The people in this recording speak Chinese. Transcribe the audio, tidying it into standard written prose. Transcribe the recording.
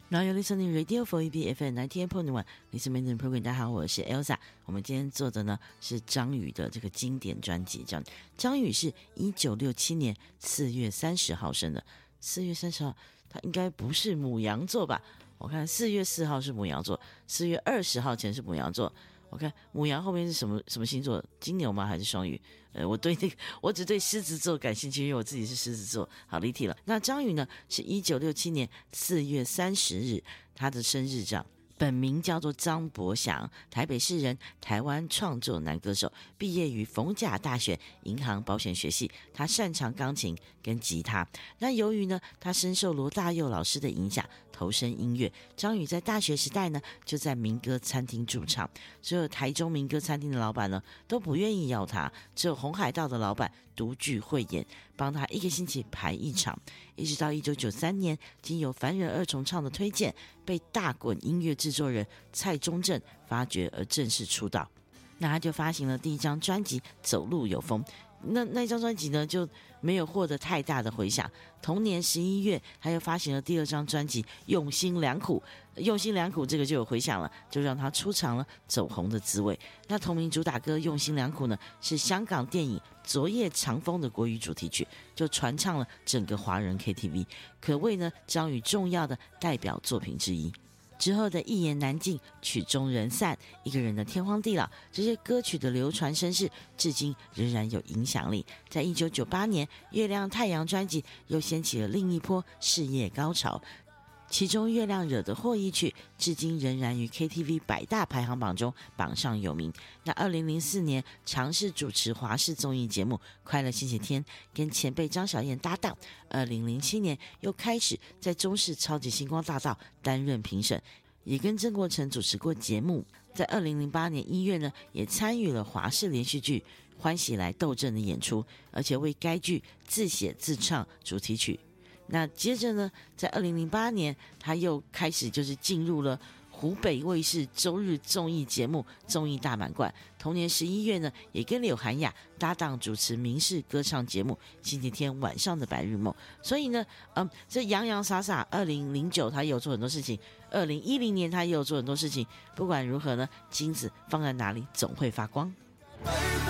Now you're listening Radio for EB FM 98.1 Listen Maintain Program。 大家好，我是 Elsa。 我们今天做的呢是张宇的这个经典专辑。张宇是1967年4月30号生的。4月30号他应该不是牡羊座吧？我看4月4号是牡羊座，4月20号前是牡羊座。我看牡羊后面是什么星座？金牛吗？还是双鱼？我只对狮子座感兴趣，因为我自己是狮子座。好，离题了。那张宇呢是1967年4月30日，他的生日这样。本名叫做张伯祥，台北市人，台湾创作男歌手，毕业于逢甲大学银行保险学系。他擅长钢琴跟吉他。那由于呢他深受罗大佑老师的影响，投身音乐。张宇在大学时代呢就在民歌餐厅驻唱，所有台中民歌餐厅的老板呢都不愿意要他，只有红海道的老板独具慧眼，帮他1个星期排1场。一直到1993年，经由凡人二重唱的推荐，被大滚音乐制作人蔡中正发掘而正式出道。那他就发行了第一张专辑《走路有风》。那一张专辑呢就没有获得太大的回响。同年11月他又发行了第二张专辑《用心良苦》。用心良苦这个就有回响了，就让他出场了走红的滋味。那同名主打歌《用心良苦》呢是香港电影《昨夜长风》的国语主题曲，就传唱了整个华人 KTV， 可谓呢张宇重要的代表作品之一。之后的一言难尽，曲终人散，一个人的天荒地老，这些歌曲的流传声势至今仍然有影响力。在1998年月亮太阳专辑又掀起了另一波事业高潮，其中月亮惹的祸一曲至今仍然于 KTV 100大排行榜中榜上有名。那2004年尝试主持华视综艺节目《快乐星期天》，跟前辈张小燕搭档。2007年又开始在中视超级星光大道担任评审，也跟曾国城主持过节目。在2008年1月呢也参与了华视连续剧《欢喜来斗阵》的演出，而且为该剧自写自唱主题曲。那接着呢在2008年他又开始就是进入了湖北卫视周日综艺节目《综艺大满贯》。同年11月呢也跟柳涵雅搭档主持民视歌唱节目《星期天晚上的白日梦》。所以呢这洋洋洒洒2009他也有做很多事情，2010年他也有做很多事情。不管如何呢，金子放在哪里总会发光。